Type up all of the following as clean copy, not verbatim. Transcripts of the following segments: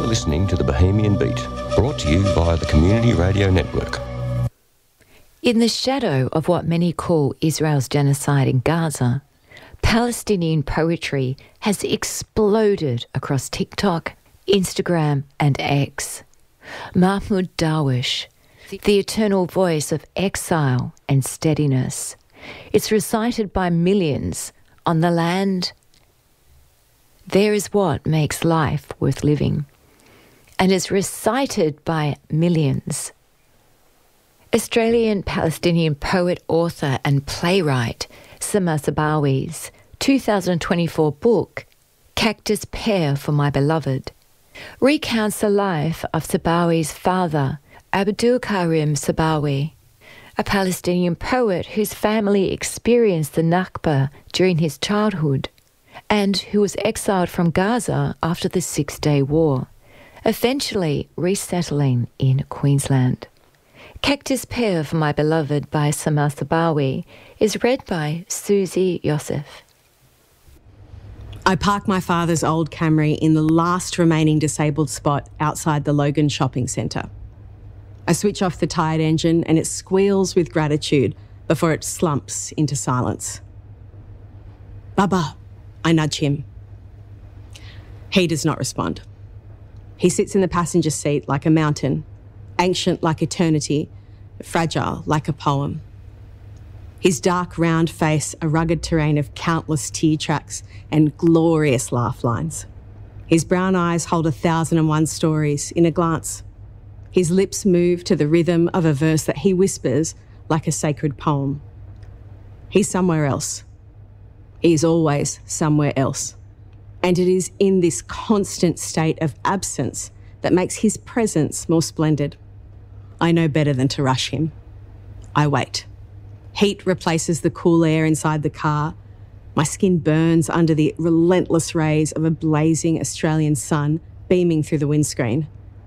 listening to the Bohemian Beat, brought to you by the Community Radio Network. In the shadow of what many call Israel's genocide in Gaza, Palestinian poetry has exploded across TikTok, Instagram and X. Mahmoud Darwish, the eternal voice of exile and steadiness. It's recited by millions on the land. There is what makes life worth living, and is recited by millions. Australian Palestinian poet, author and playwright Samar Sabawi's 2024 book, Cactus Pear for My Beloved, recounts the life of Sabawi's father, Abdul Karim Sabawi, a Palestinian poet whose family experienced the Nakba during his childhood and who was exiled from Gaza after the Six-Day War, eventually resettling in Queensland. Cactus Pear for My Beloved by Samar Sabawi is read by Susie Yosef. I park my father's old Camry in the last remaining disabled spot outside the Logan Shopping Centre. I switch off the tired engine and it squeals with gratitude before it slumps into silence. Baba, I nudge him. He does not respond. He sits in the passenger seat like a mountain, ancient like eternity, fragile like a poem. His dark, round face a rugged terrain of countless tear tracks and glorious laugh lines. His brown eyes hold 1,001 stories in a glance. His lips move to the rhythm of a verse that he whispers like a sacred poem. He's somewhere else. He is always somewhere else. And it is in this constant state of absence that makes his presence more splendid. I know better than to rush him. I wait. Heat replaces the cool air inside the car. My skin burns under the relentless rays of a blazing Australian sun beaming through the windscreen.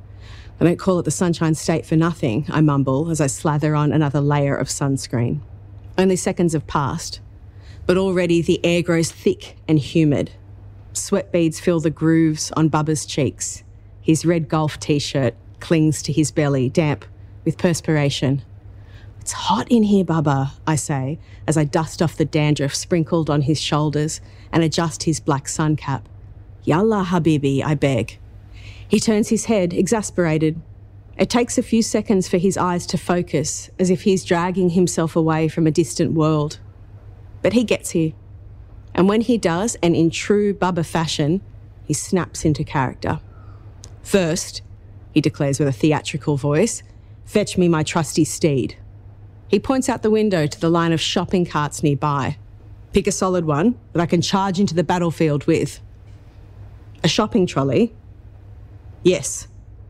I don't call it the Sunshine State for nothing, I mumble as I slather on another layer of sunscreen. Only seconds have passed, but already the air grows thick and humid. Sweat beads fill the grooves on Bubba's cheeks. His red golf t-shirt clings to his belly, damp with perspiration. It's hot in here, Bubba, I say, as I dust off the dandruff sprinkled on his shoulders and adjust his black sun cap. Yalla, Habibi, I beg. He turns his head, exasperated. It takes a few seconds for his eyes to focus, as if he's dragging himself away from a distant world. But he gets here. And when he does, and in true Bubba fashion, he snaps into character. First, he declares with a theatrical voice, fetch me my trusty steed. He points out the window to the line of shopping carts nearby. Pick a solid one that I can charge into the battlefield with. A shopping trolley? Yes.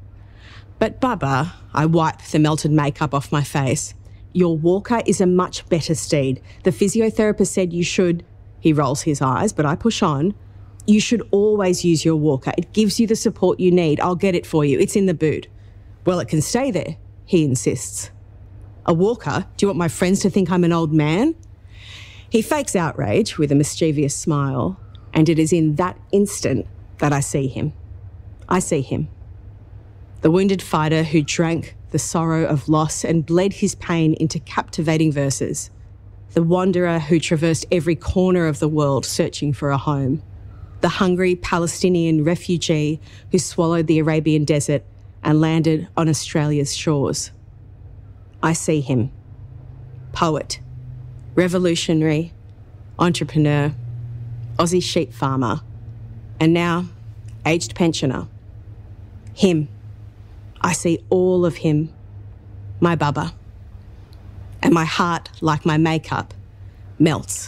But Bubba, I wipe the melted makeup off my face. Your walker is a much better steed. The physiotherapist said you should... He rolls his eyes, but I push on. You should always use your walker. It gives you the support you need. I'll get it for you. It's in the boot. Well, it can stay there, he insists. A walker? Do you want my friends to think I'm an old man? He fakes outrage with a mischievous smile, and it is in that instant that I see him. I see him. The wounded fighter who drank the sorrow of loss and bled his pain into captivating verses. The wanderer who traversed every corner of the world searching for a home. The hungry Palestinian refugee who swallowed the Arabian desert and landed on Australia's shores. I see him. Poet, revolutionary, entrepreneur, Aussie sheep farmer, and now aged pensioner. Him. I see all of him. My Bubba. And my heart, like my makeup, melts.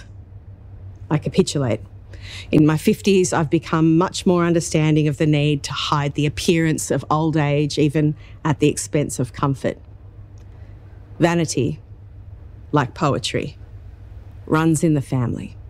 I capitulate. In my 50s, I've become much more understanding of the need to hide the appearance of old age, even at the expense of comfort. Vanity, like poetry, runs in the family.